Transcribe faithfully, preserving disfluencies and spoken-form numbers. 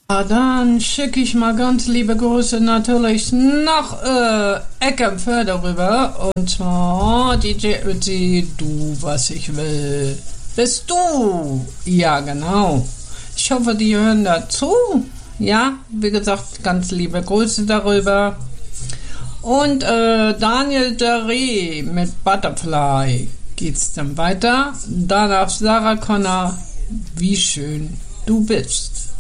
Ja, dann schicke ich mal ganz liebe Grüße natürlich nach äh, Eckernförde rüber. Und zwar D J Ötzi, du, was ich will. Bist du? Ja, genau. Ich hoffe, die hören dazu. Ja, wie gesagt, ganz liebe Grüße darüber. Und äh, Daniel Deré mit Butterfly geht's dann weiter. Danach Sarah Connor, wie schön du bist.